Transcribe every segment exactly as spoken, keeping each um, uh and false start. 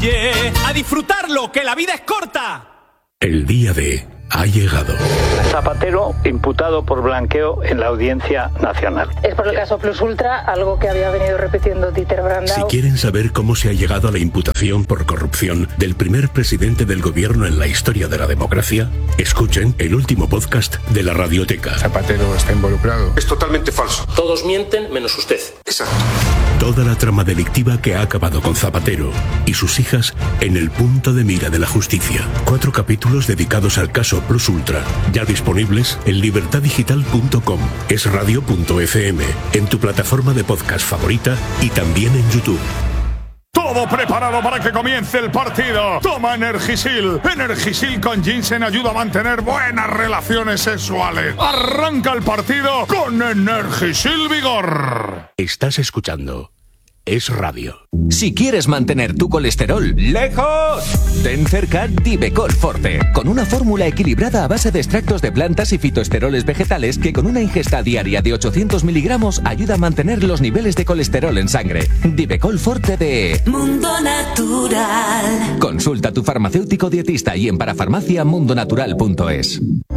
calle, a disfrutarlo, que la vida es corta. El día de ha llegado. Zapatero imputado por blanqueo en la Audiencia Nacional. Es por el caso Plus Ultra, algo que había venido repitiendo Dieter Brandau. Si quieren saber cómo se ha llegado a la imputación por corrupción del primer presidente del gobierno en la historia de la democracia, escuchen el último podcast de la Radioteca. Zapatero está involucrado. Es totalmente falso. Todos mienten menos usted. Exacto. Toda la trama delictiva que ha acabado con Zapatero y sus hijas en el punto de mira de la justicia. Cuatro capítulos dedicados al caso Plus Ultra, ya disponibles en libertad digital punto com, esradio punto efe eme, en tu plataforma de podcast favorita y también en YouTube. Todo preparado para que comience el partido. Toma Energisil. Energisil con ginseng ayuda a mantener buenas relaciones sexuales. Arranca el partido con Energisil Vigor. Estás escuchando Es Radio. Si quieres mantener tu colesterol lejos, ten cerca Divecol Forte, con una fórmula equilibrada a base de extractos de plantas y fitoesteroles vegetales que con una ingesta diaria de ochocientos miligramos ayuda a mantener los niveles de colesterol en sangre. Divecol Forte de Mundo Natural. Consulta a tu farmacéutico dietista y en parafarmacia mundonatural punto es.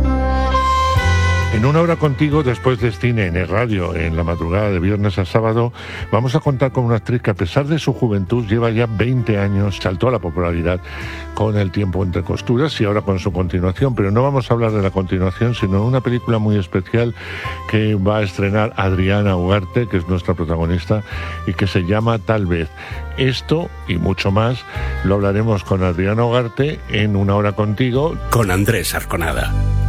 En una hora contigo, después de cine en el radio, en la madrugada de viernes a sábado, vamos a contar con una actriz que a pesar de su juventud lleva ya veinte años, saltó a la popularidad con El tiempo entre costuras y ahora con su continuación, pero no vamos a hablar de la continuación, sino de una película muy especial que va a estrenar Adriana Ugarte, que es nuestra protagonista, y que se llama Tal vez. Esto y mucho más lo hablaremos con Adriana Ugarte en Una hora contigo, con Andrés Arconada.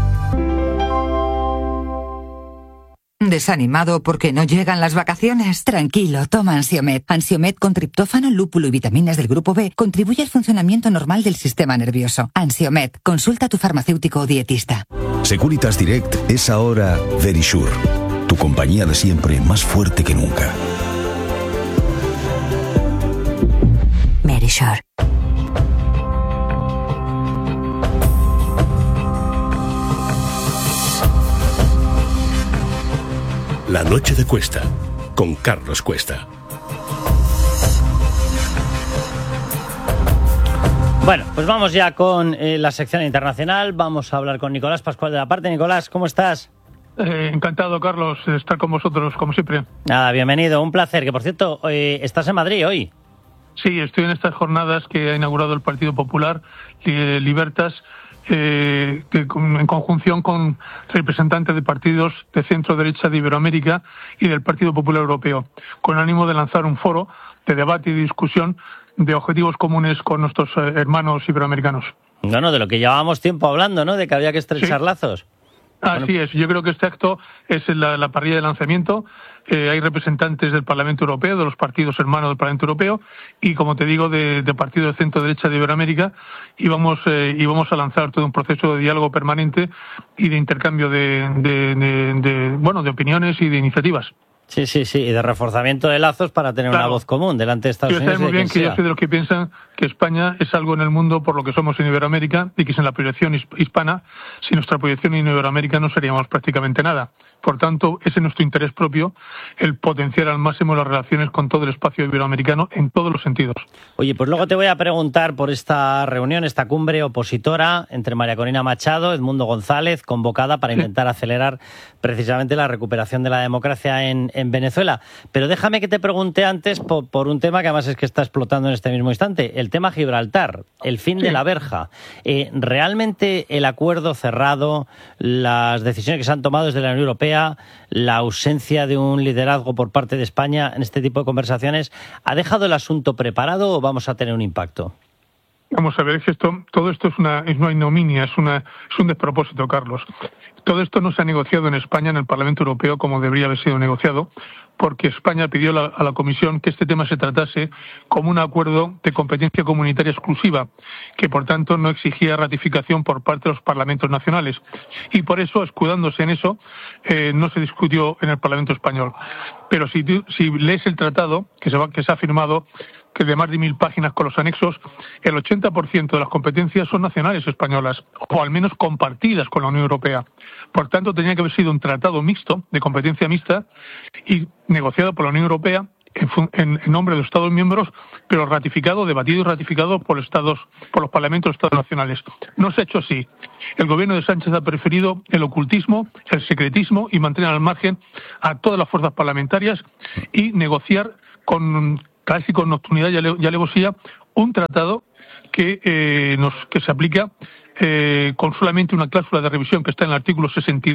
¿Desanimado porque no llegan las vacaciones? Tranquilo, toma Ansiomed. Ansiomed con triptófano, lúpulo y vitaminas del grupo B contribuye al funcionamiento normal del sistema nervioso. Ansiomed, consulta a tu farmacéutico o dietista. Securitas Direct es ahora Verisure, tu compañía de siempre más fuerte que nunca. Verisure. La noche de Cuesta, con Carlos Cuesta. Bueno, pues vamos ya con eh, la sección internacional. Vamos a hablar con Nicolás Pascual de la Parte. Nicolás, ¿cómo estás? Eh, encantado, Carlos, de estar con vosotros, como siempre. Nada, bienvenido, un placer. Que, por cierto, eh, estás en Madrid hoy. Sí, estoy en estas jornadas que ha inaugurado el Partido Popular, eh, Libertas, Eh, que en conjunción con representantes de partidos de centro-derecha de Iberoamérica y del Partido Popular Europeo, con ánimo de lanzar un foro de debate y discusión de objetivos comunes con nuestros eh, hermanos iberoamericanos. Bueno, de lo que llevábamos tiempo hablando, ¿no? De que había que estrechar sí. lazos. Así bueno. es, yo creo que este acto es la, la parrilla de lanzamiento. Eh, hay representantes del Parlamento Europeo, de los partidos hermanos del Parlamento Europeo y, como te digo, de, de partidos de centro-derecha de Iberoamérica, y vamos, eh, y vamos a lanzar todo un proceso de diálogo permanente y de intercambio de, de, de, de, bueno, de opiniones y de iniciativas. Sí, sí, sí, y de reforzamiento de lazos para tener claro. una voz común delante de Estados Unidos. Yo sé muy bien que yo soy de los que piensan que España es algo en el mundo por lo que somos en Iberoamérica y que sin la proyección hispana, sin nuestra proyección en Iberoamérica no seríamos prácticamente nada. Por tanto, ese es nuestro interés propio, el potenciar al máximo las relaciones con todo el espacio iberoamericano en todos los sentidos. Oye, pues luego te voy a preguntar por esta reunión, esta cumbre opositora entre María Corina Machado, Edmundo González, convocada para intentar acelerar precisamente la recuperación de la democracia en, en Venezuela. Pero déjame que te pregunte antes por, por un tema que además es que está explotando en este mismo instante, el tema Gibraltar, el fin sí. de la verja. Eh, ¿Realmente el acuerdo cerrado, las decisiones que se han tomado desde la Unión Europea, la ausencia de un liderazgo por parte de España en este tipo de conversaciones, ¿ha dejado el asunto preparado o vamos a tener un impacto? Vamos a ver, es esto, todo esto es una, es una ignominia, es, una, es un despropósito, Carlos. Todo esto no se ha negociado en España, en el Parlamento Europeo, como debería haber sido negociado, porque España pidió la, a la Comisión que este tema se tratase como un acuerdo de competencia comunitaria exclusiva, que por tanto no exigía ratificación por parte de los parlamentos nacionales. Y por eso, escudándose en eso, eh, no se discutió en el Parlamento español. Pero si, si lees el tratado, que se, va, que se ha firmado, que de más de mil páginas con los anexos, el ochenta por ciento de las competencias son nacionales españolas, o al menos compartidas con la Unión Europea. Por tanto, tenía que haber sido un tratado mixto, de competencia mixta, y negociado por la Unión Europea, en, en, en nombre de los Estados miembros, pero ratificado, debatido y ratificado por los Estados, por los parlamentos de los Estados nacionales. No se ha hecho así. El gobierno de Sánchez ha preferido el ocultismo, el secretismo y mantener al margen a todas las fuerzas parlamentarias y negociar con casi con nocturnidad y, ale, y alevosía un tratado que eh, nos que se aplica eh, con solamente una cláusula de revisión que está en el artículo sesenta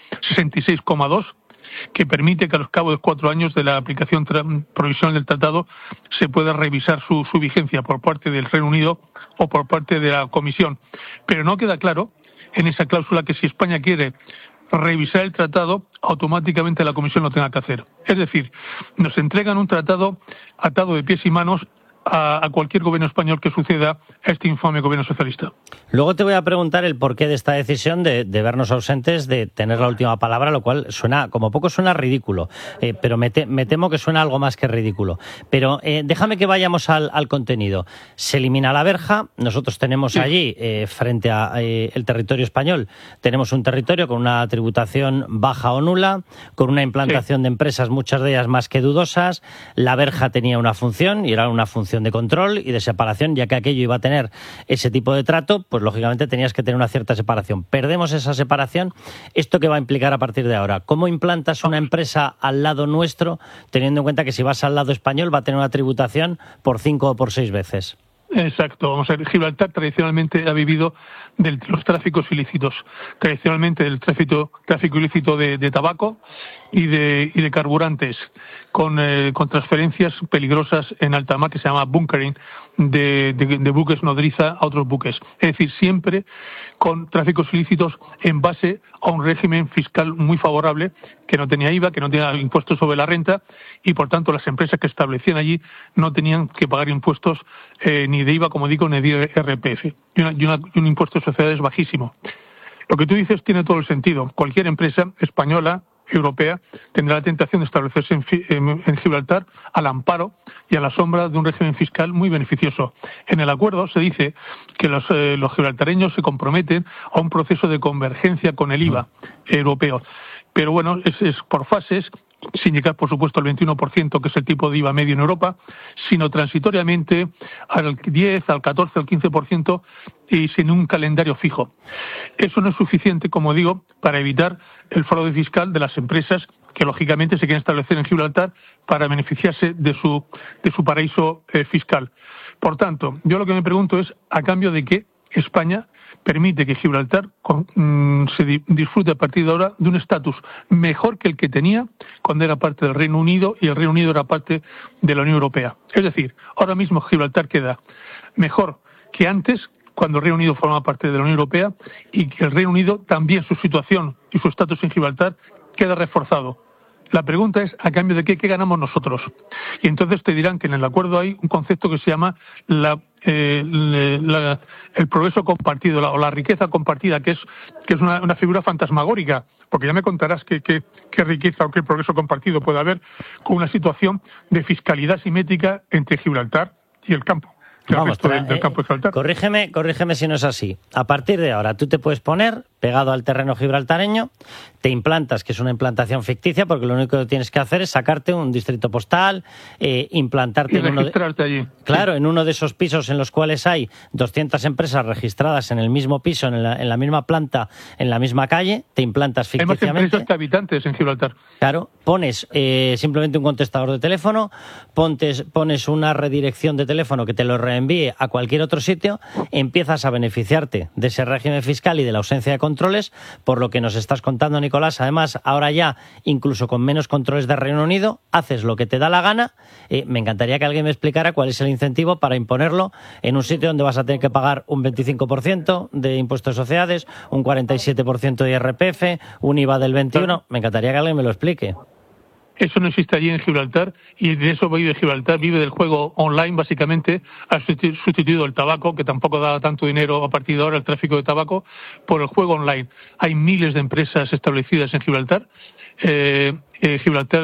y seis coma dos, que permite que a los cabo de cuatro años de la aplicación provisional del tratado se pueda revisar su, su vigencia por parte del Reino Unido o por parte de la Comisión. Pero no queda claro en esa cláusula que si España quiere revisar el tratado, automáticamente la Comisión lo tenga que hacer. Es decir, nos entregan un tratado atado de pies y manos a, a cualquier gobierno español que suceda a este infame gobierno socialista. Luego te voy a preguntar el porqué de esta decisión de, de vernos ausentes, de tener la última palabra, lo cual suena, como poco suena ridículo, eh, pero me, te, me temo que suena algo más que ridículo. Pero eh, déjame que vayamos al, al contenido. Se elimina la verja, nosotros tenemos sí. allí, eh, frente a eh, el territorio español, tenemos un territorio con una tributación baja o nula, con una implantación sí. de empresas, muchas de ellas más que dudosas. La verja tenía una función, y era una función de control y de separación, ya que aquello iba a tener ese tipo de trato, pues lógicamente tenías que tener una cierta separación. Perdemos esa separación. ¿Esto qué va a implicar a partir de ahora? ¿Cómo implantas una empresa al lado nuestro, teniendo en cuenta que si vas al lado español va a tener una tributación por cinco o por seis veces? Exacto. Vamos a ver, Gibraltar tradicionalmente ha vivido de los tráficos ilícitos, tradicionalmente del tráfico, tráfico ilícito de, de tabaco y de, y de carburantes, con, eh, con transferencias peligrosas en alta mar que se llama bunkering, de, de, de buques nodriza a otros buques. Es decir, siempre con tráficos ilícitos en base a un régimen fiscal muy favorable, que no tenía I V A, que no tenía impuestos sobre la renta, y por tanto las empresas que establecían allí no tenían que pagar impuestos eh, ni de I V A, como digo, ni de R P F, y, una, y, una, y un impuesto de sociedades bajísimo. Lo que tú dices tiene todo el sentido. Cualquier empresa española, europea, tendrá la tentación de establecerse en, en, en Gibraltar al amparo y a la sombra de un régimen fiscal muy beneficioso. En el acuerdo se dice que los, eh, los gibraltareños se comprometen a un proceso de convergencia con el I V A europeo. Pero bueno, es, es por fases, sin llegar por supuesto al veintiuno por ciento, que es el tipo de I V A medio en Europa, sino transitoriamente al diez, al catorce, al quince por ciento y sin un calendario fijo. Eso no es suficiente, como digo, para evitar el fraude fiscal de las empresas que lógicamente se quieren establecer en Gibraltar para beneficiarse de su, de su paraíso eh, fiscal. Por tanto, yo lo que me pregunto es a cambio de qué España permite que Gibraltar con, mmm, se di, disfrute a partir de ahora de un estatus mejor que el que tenía cuando era parte del Reino Unido y el Reino Unido era parte de la Unión Europea. Es decir, ahora mismo Gibraltar queda mejor que antes, cuando el Reino Unido formaba parte de la Unión Europea, y que el Reino Unido también su situación y su estatus en Gibraltar queda reforzado. La pregunta es, ¿a cambio de qué? ¿Qué ganamos nosotros? Y entonces te dirán que en el acuerdo hay un concepto que se llama la, eh, la, el progreso compartido la, o la riqueza compartida, que es, que es una, una figura fantasmagórica, porque ya me contarás qué, qué, qué riqueza o qué progreso compartido puede haber con una situación de fiscalidad simétrica entre Gibraltar y el campo. Vamos, del, del campo de corrígeme, corrígeme si no es así. A partir de ahora, tú te puedes poner pegado al terreno gibraltareño, te implantas, que es una implantación ficticia, porque lo único que tienes que hacer es sacarte un distrito postal, eh, implantarte y en uno de, allí. Claro, sí. en uno de esos pisos en los cuales hay doscientas empresas registradas en el mismo piso, en la, en la misma planta, en la misma calle, te implantas ficticiamente. Hay más empresas que habitantes en Gibraltar. Claro, pones eh, simplemente un contestador de teléfono, pontes, pones una redirección de teléfono que te lo reenvíe a cualquier otro sitio, empiezas a beneficiarte de ese régimen fiscal y de la ausencia de controles, por lo que nos estás contando, Nicolás. Además, ahora ya, incluso con menos controles de Reino Unido, haces lo que te da la gana. Eh, me encantaría que alguien me explicara cuál es el incentivo para imponerlo en un sitio donde vas a tener que pagar un veinticinco por ciento de impuestos de sociedades, un cuarenta y siete por ciento de I R P F, un I V A del veintiuno por ciento. Me encantaría que alguien me lo explique. Eso no existe allí en Gibraltar, y de eso vive Gibraltar, vive del juego online básicamente. Ha sustituido el tabaco, que tampoco da tanto dinero a partir de ahora, el tráfico de tabaco, por el juego online. Hay miles de empresas establecidas en Gibraltar. Eh, eh, Gibraltar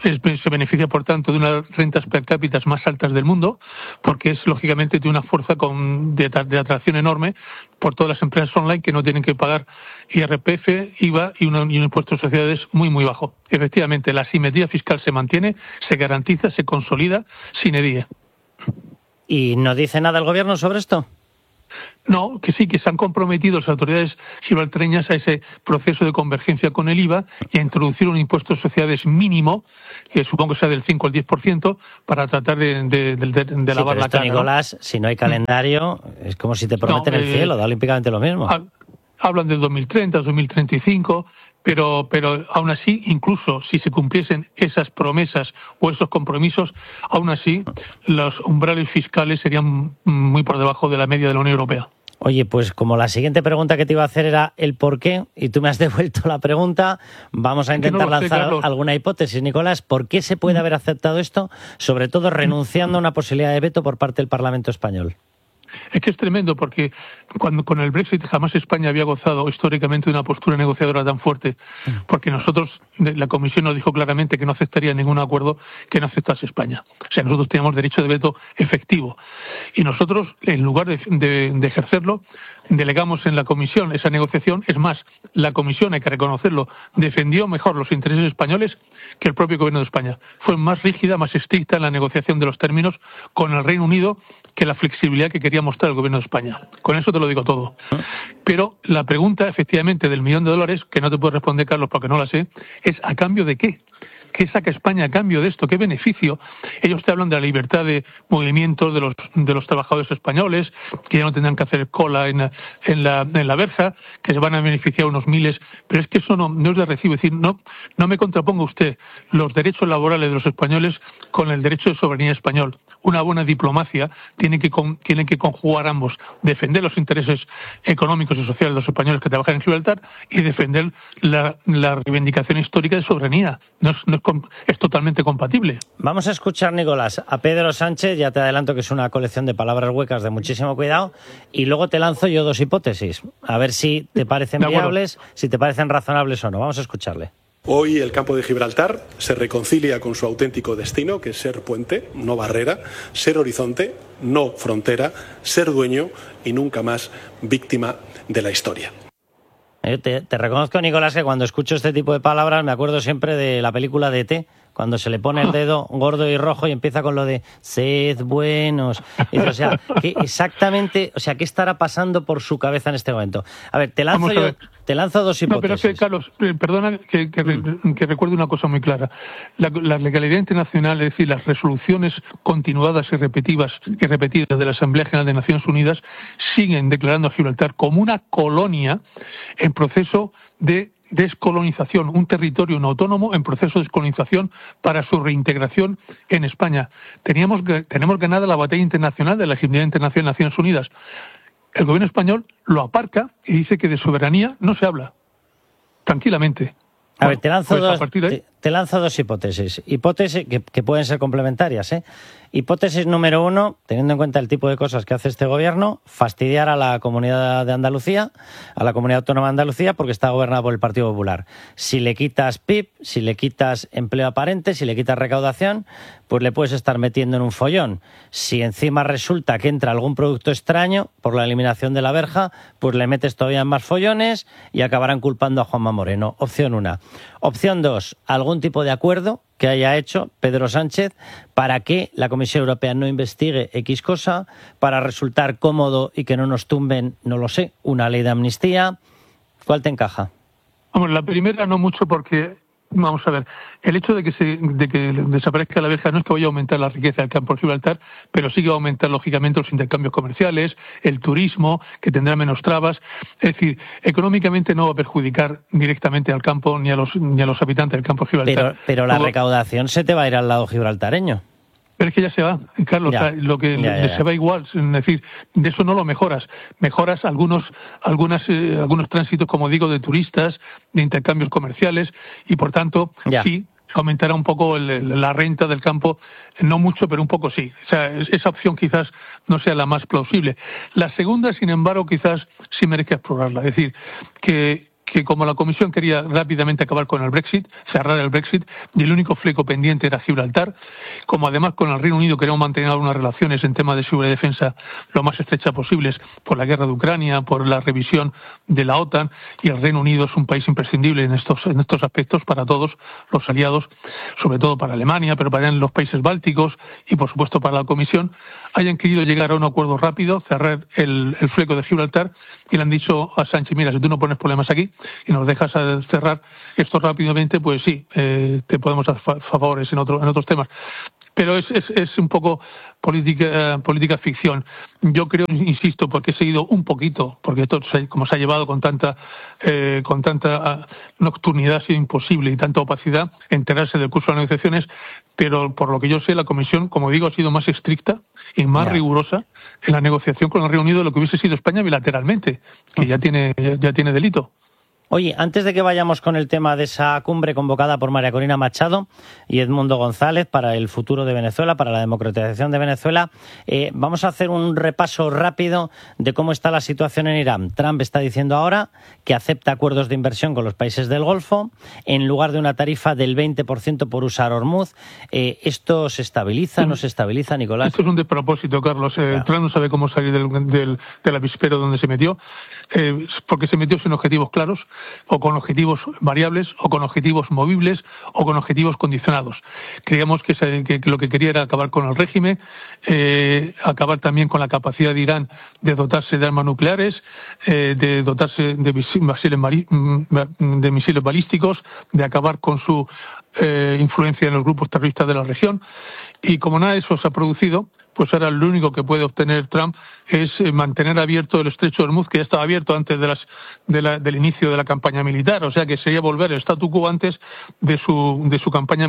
se beneficia, por tanto, de unas rentas per cápita más altas del mundo, porque es, lógicamente, de una fuerza con, de, de atracción enorme por todas las empresas online que no tienen que pagar I R P F, I V A y un, y un impuesto de sociedades muy, muy bajo. Efectivamente, la asimetría fiscal se mantiene, se garantiza, se consolida sine die. ¿Y no dice nada el gobierno sobre esto? No, que sí, que se han comprometido las autoridades gibraltareñas a ese proceso de convergencia con el I V A y a introducir un impuesto de sociedades mínimo, que supongo que sea del cinco al diez por ciento, para tratar de, de, de, de, de sí, lavar la esto, cara. Nicolás, ¿no? Si no hay calendario, es como si te prometen no, eh, el cielo, da olímpicamente lo mismo. Hablan del dos mil treinta, dos mil treinta y cinco... Pero, pero aún así, incluso si se cumpliesen esas promesas o esos compromisos, aún así los umbrales fiscales serían muy por debajo de la media de la Unión Europea. Oye, pues como la siguiente pregunta que te iba a hacer era el por qué, y tú me has devuelto la pregunta, vamos a intentar no sé, lanzar Carlos. alguna hipótesis. Nicolás, ¿por qué se puede haber aceptado esto, sobre todo renunciando a una posibilidad de veto por parte del Parlamento español? Es que es tremendo, porque cuando con el Brexit jamás España había gozado históricamente de una postura negociadora tan fuerte, porque nosotros, la Comisión nos dijo claramente que no aceptaría ningún acuerdo que no aceptase España. O sea, nosotros teníamos derecho de veto efectivo. Y nosotros, en lugar de, de, de ejercerlo, delegamos en la Comisión esa negociación. Es más, la Comisión, hay que reconocerlo, defendió mejor los intereses españoles que el propio Gobierno de España. Fue más rígida, más estricta en la negociación de los términos con el Reino Unido que la flexibilidad que quería mostrar el Gobierno de España. Con eso te lo digo todo. Pero la pregunta, efectivamente, del millón de dólares, que no te puedo responder, Carlos, porque no la sé, es ¿a cambio de qué? ¿Qué saca España a cambio de esto? ¿Qué beneficio? Ellos te hablan de la libertad de movimientos de los de los trabajadores españoles, que ya no tendrán que hacer cola en, en, la, en la verja, que se van a beneficiar unos miles, pero es que eso no, no es de recibo. Es decir, no, no me contraponga usted los derechos laborales de los españoles con el derecho de soberanía español. Una buena diplomacia tiene que, con, tiene que conjugar ambos, defender los intereses económicos y sociales de los españoles que trabajan en Gibraltar y defender la, la reivindicación histórica de soberanía. No es, no es, es totalmente compatible. Vamos a escuchar, Nicolás, a Pedro Sánchez, ya te adelanto que es una colección de palabras huecas de muchísimo cuidado, y luego te lanzo yo dos hipótesis, a ver si te parecen viables, si te parecen razonables o no. Vamos a escucharle. Hoy el campo de Gibraltar se reconcilia con su auténtico destino, que es ser puente, no barrera, ser horizonte, no frontera, ser dueño y nunca más víctima de la historia. Te, te reconozco, Nicolás, que cuando escucho este tipo de palabras me acuerdo siempre de la película de E T, cuando se le pone el dedo gordo y rojo y empieza con lo de sed buenos. Y, o sea, ¿qué exactamente, o sea, qué estará pasando por su cabeza en este momento? A ver, te lanzo yo, te lanzo dos hipótesis. No, pero es que, Carlos, perdona que, que, mm. que recuerde una cosa muy clara. La, la legalidad internacional, es decir, las resoluciones continuadas y repetidas, y repetidas de la Asamblea General de Naciones Unidas siguen declarando a Gibraltar como una colonia en proceso de descolonización, un territorio no autónomo en proceso de descolonización para su reintegración en España. Teníamos, tenemos ganada la batalla internacional de la legitimidad internacional de Naciones Unidas. El gobierno español lo aparca y dice que de soberanía no se habla. Tranquilamente. A ver, te lanzo, pues dos, te, te lanzo dos hipótesis. Hipótesis que, que pueden ser complementarias, ¿eh? Hipótesis número uno, teniendo en cuenta el tipo de cosas que hace este gobierno, fastidiar a la comunidad de Andalucía, a la comunidad autónoma de Andalucía, porque está gobernada por el Partido Popular. Si le quitas P I B, si le quitas empleo aparente, si le quitas recaudación, pues le puedes estar metiendo en un follón. Si encima resulta que entra algún producto extraño por la eliminación de la verja, pues le metes todavía más follones y acabarán culpando a Juanma Moreno. Opción una. Opción dos, algún tipo de acuerdo que haya hecho Pedro Sánchez para que la Comisión Europea no investigue X cosa, para resultar cómodo y que no nos tumben, no lo sé, una ley de amnistía. ¿Cuál te encaja? Vamos, la primera no mucho porque, vamos a ver, el hecho de que se, de que desaparezca la verja no es que vaya a aumentar la riqueza del campo de Gibraltar, pero sí que va a aumentar lógicamente los intercambios comerciales, el turismo, que tendrá menos trabas. Es decir, económicamente no va a perjudicar directamente al campo ni a los ni a los habitantes del campo de Gibraltar. Pero, pero la Luego, recaudación se te va a ir al lado gibraltareño. Pero es que ya se va, Carlos, ya, o sea, lo que ya, ya, ya. se va igual, es decir, de eso no lo mejoras. Mejoras algunos algunas eh, algunos tránsitos, como digo, de turistas, de intercambios comerciales, y por tanto, ya. sí, aumentará un poco el, la renta del campo, no mucho, pero un poco sí. O sea, esa opción quizás no sea la más plausible. La segunda, sin embargo, quizás sí merezca explorarla. Es decir, que que como la Comisión quería rápidamente acabar con el Brexit, cerrar el Brexit, y el único fleco pendiente era Gibraltar, como además con el Reino Unido queríamos mantener unas relaciones en temas de seguridad y defensa lo más estrechas posibles por la guerra de Ucrania, por la revisión de la OTAN, y el Reino Unido es un país imprescindible en estos, en estos aspectos para todos los aliados, sobre todo para Alemania, pero para los países bálticos y por supuesto para la Comisión, hayan querido llegar a un acuerdo rápido, cerrar el, el fleco de Gibraltar, y le han dicho a Sánchez, mira, si tú no pones problemas aquí y nos dejas cerrar esto rápidamente, pues sí, eh, te podemos dar favores en, otro, en otros temas. Pero es, es, es un poco política, política ficción. Yo creo, insisto, porque he seguido un poquito, porque esto como se ha llevado con tanta eh, con tanta nocturnidad, ha sido imposible, y tanta opacidad enterarse del curso de las negociaciones, pero por lo que yo sé, la Comisión, como digo, ha sido más estricta y más yeah. rigurosa en la negociación con el Reino Unido de lo que hubiese sido España bilateralmente, que ya tiene, ya, ya tiene delito. Oye, antes de que vayamos con el tema de esa cumbre convocada por María Corina Machado y Edmundo González para el futuro de Venezuela, para la democratización de Venezuela, eh, vamos a hacer un repaso rápido de cómo está la situación en Irán. Trump está diciendo ahora que acepta acuerdos de inversión con los países del Golfo en lugar de una tarifa del veinte por ciento por usar Hormuz. Eh, ¿Esto se estabiliza, no se estabiliza, Nicolás? Esto es un despropósito, Carlos. Eh, claro. Trump no sabe cómo salir del, del, del avispero donde se metió, eh, porque se metió sin objetivos claros, o con objetivos variables, o con objetivos movibles, o con objetivos condicionados. Creíamos que, se, que, que lo que quería era acabar con el régimen, eh, acabar también con la capacidad de Irán de dotarse de armas nucleares, eh, de dotarse de misiles, de misiles balísticos, de acabar con su eh, influencia en los grupos terroristas de la región. Y como nada de eso se ha producido, pues ahora lo único que puede obtener Trump es mantener abierto el estrecho de Hormuz, que ya estaba abierto antes de las, de la, del inicio de la campaña militar, o sea que sería volver el statu quo antes de su, de su campaña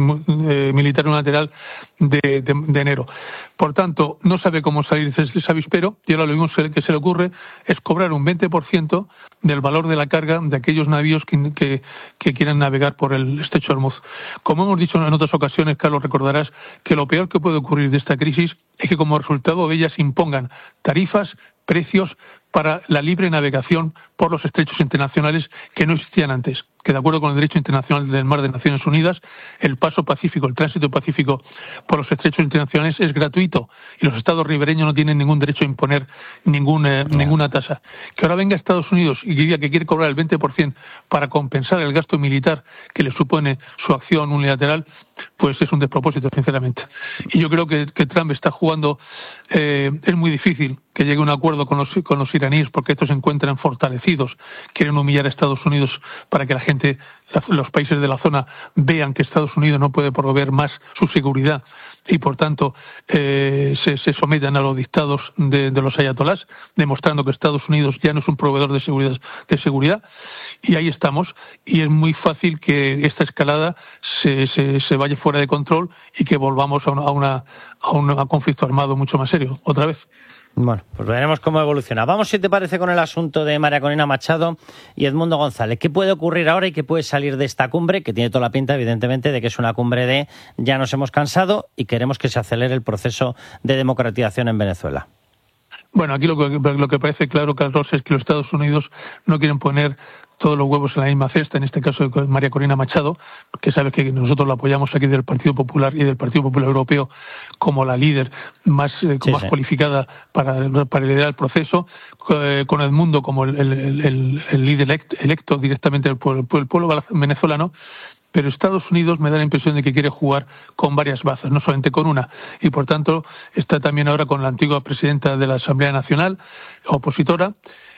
eh, militar unilateral de, de, de enero. Por tanto, no sabe cómo salir de ese avispero, y ahora lo único que se le ocurre es cobrar un veinte por ciento del valor de la carga de aquellos navíos que, que, que quieran navegar por el estrecho de Hormuz. Como hemos dicho en otras ocasiones, Carlos, recordarás que lo peor que puede ocurrir de esta crisis es que como resultado de ellas se impongan tarifas, precios para la libre navegación por los estrechos internacionales que no existían antes, que de acuerdo con el derecho internacional del mar de Naciones Unidas, el paso pacífico, el tránsito pacífico por los estrechos internacionales es gratuito y los estados ribereños no tienen ningún derecho a imponer ningún, eh, no. ninguna tasa. Que ahora venga Estados Unidos y diga que quiere cobrar el veinte por ciento para compensar el gasto militar que le supone su acción unilateral, pues es un despropósito, sinceramente. Y yo creo que, que Trump está jugando, eh, es muy difícil que llegue a un acuerdo con los, con los iraníes, porque estos se encuentran fortalecidos, quieren humillar a Estados Unidos para que la gente, los países de la zona, vean que Estados Unidos no puede proveer más su seguridad y por tanto eh, se, se sometan a los dictados de, de los ayatolás, demostrando que Estados Unidos ya no es un proveedor de seguridad, de seguridad, y ahí estamos, y es muy fácil que esta escalada se, se, se vaya fuera de control y que volvamos a, una, a, una, a un conflicto armado mucho más serio, otra vez. Bueno, pues veremos cómo evoluciona. Vamos, si te parece, con el asunto de María Corina Machado y Edmundo González. ¿Qué puede ocurrir ahora y qué puede salir de esta cumbre? Que tiene toda la pinta, evidentemente, de que es una cumbre de ya nos hemos cansado y queremos que se acelere el proceso de democratización en Venezuela. Bueno, aquí lo que, lo que parece claro, Carlos, es que los Estados Unidos no quieren poner todos los huevos en la misma cesta, en este caso de María Corina Machado, que sabe que nosotros la apoyamos aquí del Partido Popular y del Partido Popular Europeo como la líder más, eh, sí, más sí. cualificada para, para liderar el proceso, eh, con Edmundo como el, el, el, el líder electo, electo directamente por el, por el pueblo venezolano. Pero Estados Unidos me da la impresión de que quiere jugar con varias bazas, no solamente con una, y por tanto está también ahora con la antigua presidenta de la Asamblea Nacional, opositora,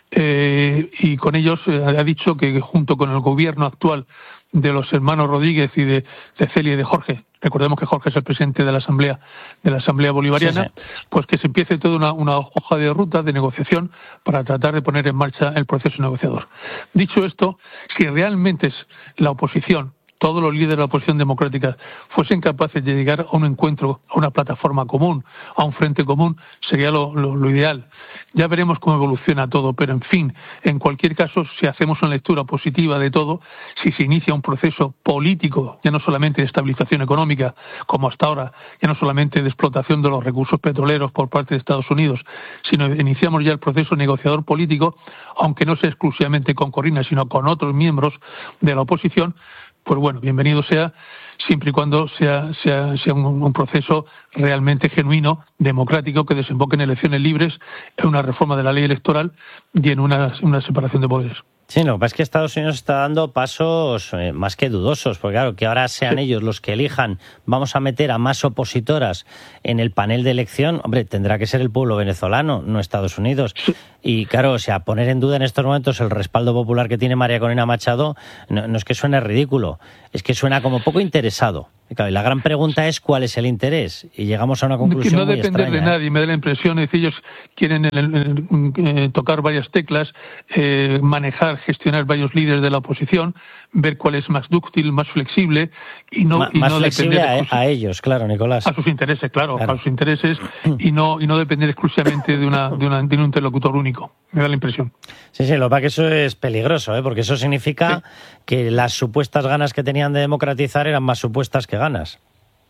Eh, y con ellos eh, ha dicho que junto con el gobierno actual de los hermanos Rodríguez y de, de Celia y de Jorge, recordemos que Jorge es el presidente de la Asamblea de la Asamblea Bolivariana, sí, sí. pues que se empiece toda una, una hoja de ruta de negociación para tratar de poner en marcha el proceso negociador. Dicho esto, si realmente es la oposición, todos los líderes de la oposición democrática fuesen capaces de llegar a un encuentro, a una plataforma común, a un frente común, sería lo, lo, lo ideal. Ya veremos cómo evoluciona todo, pero en fin, en cualquier caso, si hacemos una lectura positiva de todo, si se inicia un proceso político, ya no solamente de estabilización económica, como hasta ahora, ya no solamente de explotación de los recursos petroleros por parte de Estados Unidos, sino iniciamos ya el proceso negociador político, aunque no sea exclusivamente con Corina, sino con otros miembros de la oposición, pues bueno, bienvenido sea, siempre y cuando sea, sea, sea un, un proceso realmente genuino, democrático, que desemboque en elecciones libres, en una reforma de la ley electoral y en una, una separación de poderes. Sí, lo que pasa es que Estados Unidos está dando pasos eh, más que dudosos, porque claro, que ahora sean sí. ellos los que elijan, vamos a meter a más opositoras en el panel de elección, hombre, tendrá que ser el pueblo venezolano, no Estados Unidos. Sí. Y claro, o sea, poner en duda en estos momentos el respaldo popular que tiene María Corina Machado, no, no es que suene ridículo, es que suena como poco interesado. Y claro, y la gran pregunta es cuál es el interés, y llegamos a una conclusión no muy depender extraña, de nadie, ¿eh? Me da la impresión de que ellos quieren el, el, el, eh, tocar varias teclas, eh, manejar, gestionar varios líderes de la oposición, ver cuál es más dúctil, más flexible y no, Ma, y más no flexible depender a, a ellos, claro, Nicolás. A sus intereses, claro, claro. a sus intereses y no y no depender exclusivamente de una de, una, de un interlocutor único. Me da la impresión. Sí, sí, lo que pasa es que eso es peligroso, ¿eh? Porque eso significa sí. que las supuestas ganas que tenían de democratizar eran más supuestas que ganas.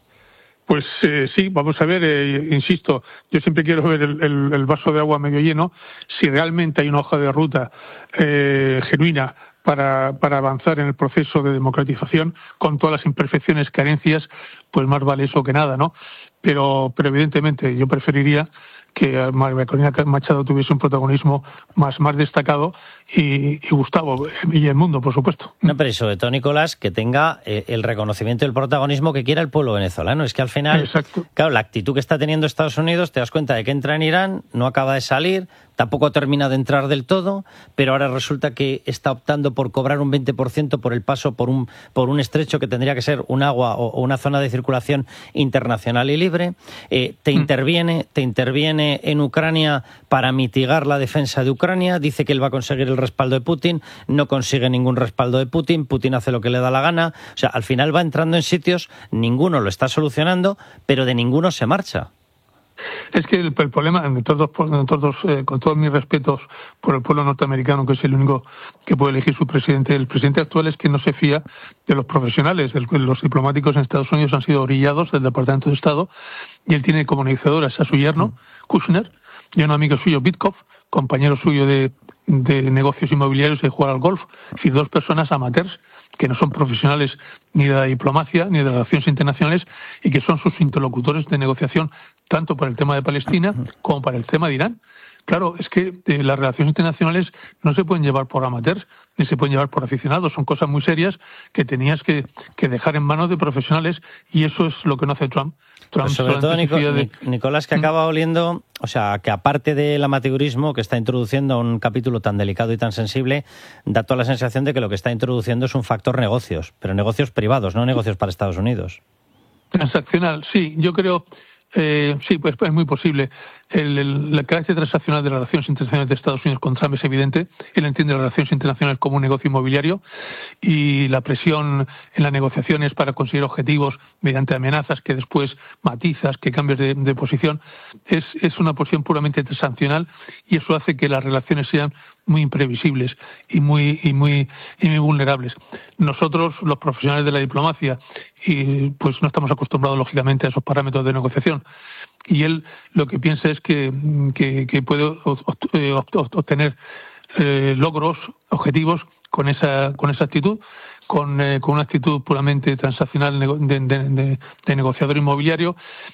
Pues eh, sí, vamos a ver, eh, insisto, yo siempre quiero ver el, el, el vaso de agua medio lleno. Si realmente hay una hoja de ruta eh, genuina para, para avanzar en el proceso de democratización, con todas las imperfecciones, carencias, pues más vale eso que nada, ¿no? Pero, pero evidentemente yo preferiría que María Corina Machado tuviese un protagonismo más, más destacado y, y Gustavo y el mundo, por supuesto. No, pero y sobre todo, Nicolás, que tenga eh, el reconocimiento y el protagonismo que quiera el pueblo venezolano. Es que al final, Exacto. claro, la actitud que está teniendo Estados Unidos, te das cuenta de que entra en Irán, no acaba de salir, tampoco termina de entrar del todo, pero ahora resulta que está optando por cobrar un veinte por ciento por el paso por un, por un estrecho que tendría que ser un agua o, o una zona de circulación internacional y libre. Eh, te mm. interviene, te interviene en Ucrania para mitigar la defensa de Ucrania, dice que él va a conseguir el respaldo de Putin, no consigue ningún respaldo de Putin, Putin hace lo que le da la gana, o sea, al final va entrando en sitios, ninguno lo está solucionando, pero de ninguno se marcha. Es que el, el problema, en todos, en todos, eh, con todos mis respetos por el pueblo norteamericano, que es el único que puede elegir su presidente, el presidente actual es que no se fía de los profesionales. El, los diplomáticos en Estados Unidos han sido orillados del Departamento de Estado y él tiene como negociadoras a su yerno, Kushner, y a un amigo suyo, Bitkov, compañero suyo de, de negocios inmobiliarios y de jugar al golf, es decir, dos personas amateurs que no son profesionales ni de la diplomacia ni de las relaciones internacionales y que son sus interlocutores de negociación tanto para el tema de Palestina como para el tema de Irán. Claro, es que eh, las relaciones internacionales no se pueden llevar por amateurs ni se pueden llevar por aficionados, son cosas muy serias que tenías que, que dejar en manos de profesionales y eso es lo que no hace Trump. Trump pues sobre todo, Nico, de... Nicolás, que acaba oliendo, o sea, que aparte del amateurismo que está introduciendo un capítulo tan delicado y tan sensible, da toda la sensación de que lo que está introduciendo es un factor negocios, pero negocios privados, no negocios para Estados Unidos. Transaccional, sí, yo creo... Eh, sí, pues es muy posible. El, el, el carácter transaccional de las relaciones internacionales de Estados Unidos con Trump es evidente. Él entiende las relaciones internacionales como un negocio inmobiliario y la presión en las negociaciones para conseguir objetivos mediante amenazas que después matizas, que cambias de, de posición, es, es una posición puramente transaccional y eso hace que las relaciones sean muy imprevisibles y muy y muy y muy vulnerables. Nosotros, los profesionales de la diplomacia, y pues no estamos acostumbrados lógicamente a esos parámetros de negociación. Y él lo que piensa es que, que, que puede obtener eh, logros, objetivos con esa con esa actitud, con, eh, con una actitud puramente transaccional de, de, de, de negociador inmobiliario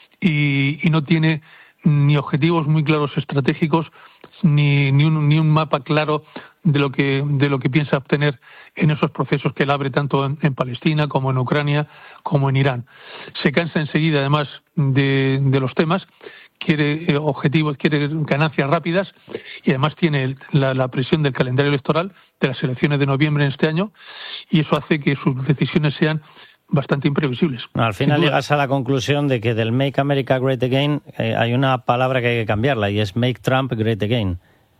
y, y no tiene ni objetivos muy claros estratégicos ni ni un ni un mapa claro de lo que de lo que piensa obtener en esos procesos que él abre tanto en, en Palestina como en Ucrania como en Irán. Se cansa enseguida además de, de los temas, quiere eh, objetivos, quiere ganancias rápidas y además tiene el, la, la presión del calendario electoral de las elecciones de noviembre en este año y eso hace que sus decisiones sean bastante imprevisibles. No, al final llegas a la conclusión de que del Make America Great Again eh, hay una palabra que hay que cambiarla y es Make Trump Great Again.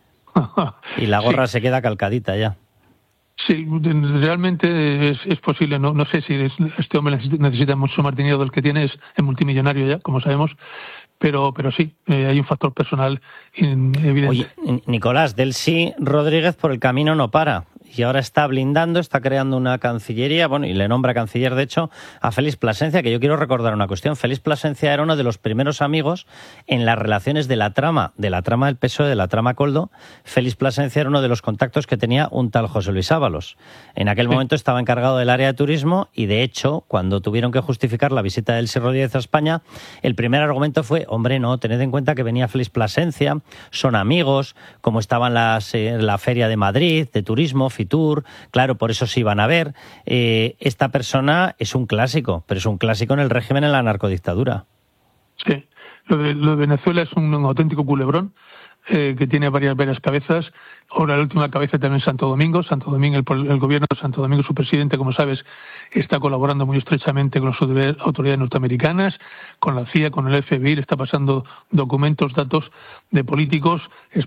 Y la gorra sí. se queda calcadita ya. Sí, realmente es, es posible. No, no sé si es, este hombre necesita mucho más dinero del que tiene, es, es multimillonario ya, como sabemos, pero pero sí, eh, hay un factor personal evidente. Oye, Nicolás, Delcy Rodríguez por el camino no para. Y ahora está blindando, está creando una cancillería, bueno, y le nombra canciller, de hecho, a Félix Plasencia, que yo quiero recordar una cuestión. Félix Plasencia era uno de los primeros amigos en las relaciones de la trama, de la trama del P S O E, de la trama Koldo. Félix Plasencia era uno de los contactos que tenía un tal José Luis Ábalos. En aquel sí. momento estaba encargado del área de turismo y, de hecho, cuando tuvieron que justificar la visita de Delcy Rodríguez a España, el primer argumento fue, hombre, no, tened en cuenta que venía Félix Plasencia, son amigos, como estaban las, eh, la Feria de Madrid, de turismo, Fitur, claro, por eso se iban a ver. Eh, esta persona es un clásico, pero es un clásico en el régimen, en la narcodictadura. Sí, lo de, lo de Venezuela es un, un auténtico culebrón eh, que tiene varias, varias cabezas. Ahora la última cabeza también es Santo Domingo. Santo Domingo, el, el gobierno de Santo Domingo, su presidente, como sabes, está colaborando muy estrechamente con las autoridades norteamericanas, con la C I A, con el F B I, le está pasando documentos, datos de políticos